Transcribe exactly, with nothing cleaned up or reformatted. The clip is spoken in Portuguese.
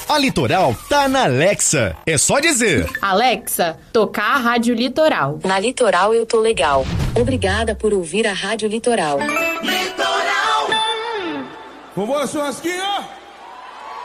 A Litoral tá na Alexa. É só dizer: Alexa, tocar a Rádio Litoral. Na Litoral eu tô legal. Obrigada por ouvir a Rádio Litoral. Litoral! Vambora, churrasquinho!